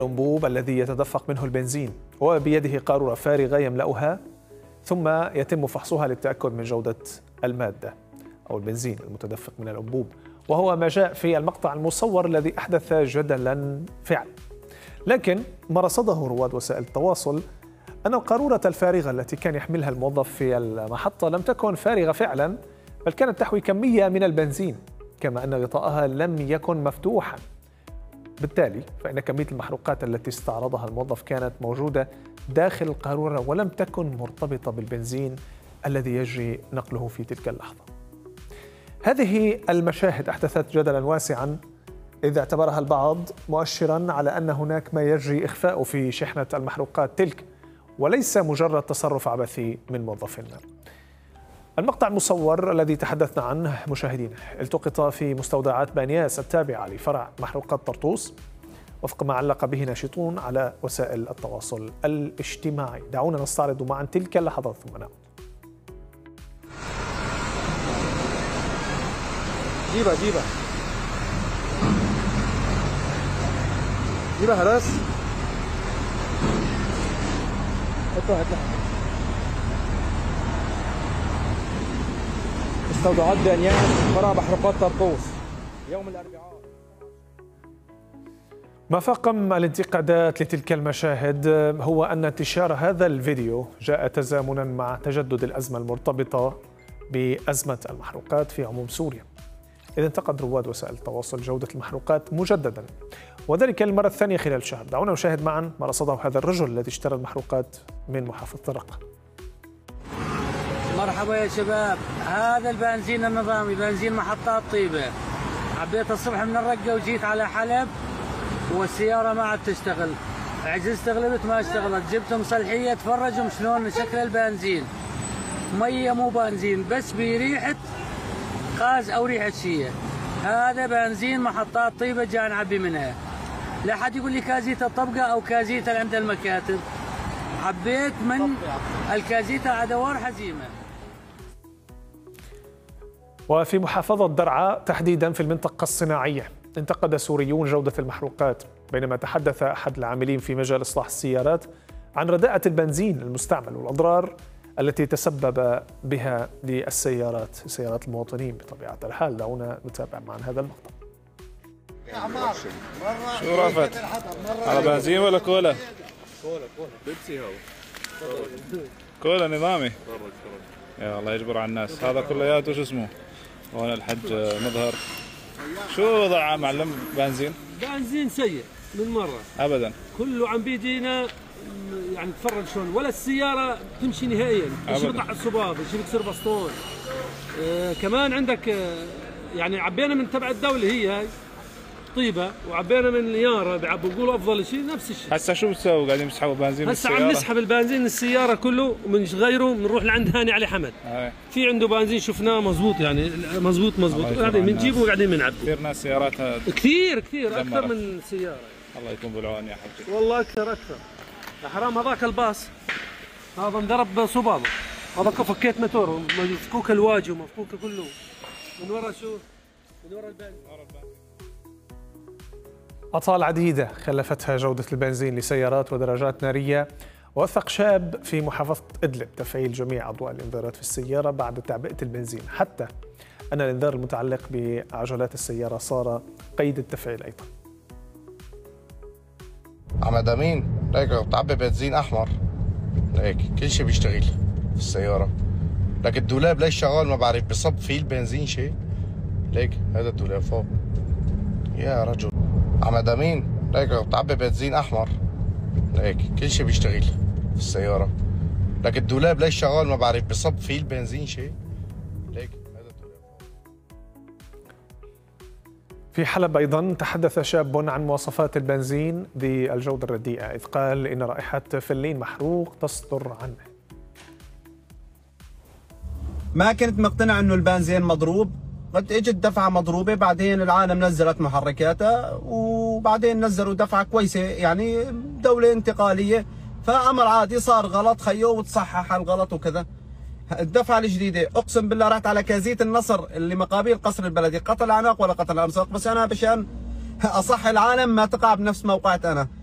الأنبوب الذي يتدفق منه البنزين وبيده قارورة فارغة يملأها، ثم يتم فحصها للتأكد من جودة المادة أو البنزين المتدفق من الأنبوب، وهو ما جاء في المقطع المصور الذي أحدث جدلا فعلا. لكن ما رصده رواد وسائل التواصل أن القارورة الفارغة التي كان يحملها الموظف في المحطة لم تكن فارغة فعلا، بل كانت تحوي كمية من البنزين، كما أن غطاءها لم يكن مفتوحا. بالتالي فإن كمية المحروقات التي استعرضها الموظف كانت موجودة داخل القارورة ولم تكن مرتبطة بالبنزين الذي يجري نقله في تلك اللحظة. هذه المشاهد أحدثت جدلا واسعا، إذا اعتبرها البعض مؤشرا على أن هناك ما يجري إخفاء في شحنة المحروقات تلك، وليس مجرد تصرف عبثي من موظف ما. المقطع المصور الذي تحدثنا عنه مشاهدينا التقط في مستودعات بانياس التابعة لفرع محروقات طرطوس، وفق ما علق به ناشطون على وسائل التواصل الاجتماعي. دعونا نستعرض معا تلك اللحظات ثم نعود. جيبها خلاص. اطلع مستودعات بانياس فرع محروقات طرطوس يوم الأربعاء. ما فاقم الانتقادات لتلك المشاهد هو أن انتشار هذا الفيديو جاء تزامنا مع تجدد الأزمة المرتبطة بأزمة المحروقات في عموم سوريا، إذ انتقد رواد وسائل التواصل جودة المحروقات مجددا، وذلك للمرة الثانية خلال شهر. دعونا نشاهد معا ما رصده هذا الرجل الذي اشترى المحروقات من محافظة الرقة. مرحبا يا شباب، هذا البنزين النظامي بنزين محطات طيبة. عبيت الصبح من الرقة وجيت على حلب والسيارة ما عاد تشتغل، عجزت غلبت ما اشتغلت، جبت مصلحية تفرجوا شلون شكل البنزين، مية مو بنزين بس بريحة غاز أو ريحة شيء. هذا بنزين محطات طيبة جاي نعبي منها، لا حد يقول لي كازيتا الطبقة أو كازيتا عند المكاتب. عبيت من الكازيتا على دوار حزيمة. وفي محافظة درعا تحديدا في المنطقة الصناعية انتقد سوريون جودة المحروقات، بينما تحدث أحد العاملين في مجال إصلاح السيارات عن رداءة البنزين المستعمل والأضرار التي تسبب بها للسيارات، سيارات المواطنين بطبيعة الحال. دعونا نتابع معا هذا المقطع. شو رافت؟ على بنزين ولا كولا؟ بيبسي هو كولا نظامي. يا الله يجبر على الناس. هذا كلياته شو اسمه؟ هون الحج مظهر. شو وضع معلم بنزين؟ بنزين سيء من مرة ابدا، كله عم بيجينا يعني تفرج شلون، ولا السيارة تمشي نهائيا، ايش بيقطع الصباب، ايش بيكسر بسطون. كمان عندك يعني عبينا من تبع الدولة هي هاي طيبة، وعبينا من نيارة بيقولوا افضل شيء نفس الشيء. هسه شو بتسووا؟ قاعدين يسحبوا بنزين من السيارة؟ هسه عم نسحب البنزين من السيارة كله وبنغيره، بنروح لعند هاني علي حمد. في عنده بنزين شفناه مزبوط، يعني مزبوط قاعدين بنجيبه وقاعدين بنعبي. كثير ناس سياراتها كثير اكثر من سيارة. الله يكون بالعون يا حجي. والله اكثر حرام. هذاك الباص هذا انضرب صبابه، هذا فكيت موتوره، مفكوك الواجهه ومفكوك كله من ورا. شو من ورا البنزين. أعطال عديدة خلفتها جودة البنزين لسيارات ودراجات نارية. وثق شاب في محافظة إدلب تفعيل جميع أضواء الإنذارات في السيارة بعد تعبئة البنزين، حتى أن الإنذار المتعلق بعجلات السيارة صار قيد التفعيل أيضا. عمد أمين ليك بتعبي بنزين أحمر، ليك كل شيء بيشتغل في السيارة، لكن الدولاب ليش شغال ما بعرف، بصب فيه البنزين شيء. ليك هذا الدولاب فوق يا رجل. عمد أمين ليك بتعبي بنزين أحمر، ليك كل شيء بيشتغل في السيارة، لكن الدولاب ليش شغال ما بعرف، بصب فيه البنزين شيء. ليك هذا الدولاب فوق. في حلب أيضا تحدث شاب عن مواصفات البنزين ذي الجودة الرديئة، إذ قال إن رائحة فلين محروق تصدر عنه. ما كنت مقتنع إنه البنزين مضروب، قد اجت دفعة مضروبة، بعدين العالم نزلت محركاتها وبعدين نزلوا دفعة كويسة، يعني دولة انتقالية، فأمر عادي صار غلط خيو وتصحح الغلط وكذا. الدفعة الجديدة اقسم بالله رحت على كازيت النصر اللي مقابل قصر البلدي، قتل عناق ولا قتل امساق، بس انا مشان اصح العالم ما تقع بنفس موقعت انا.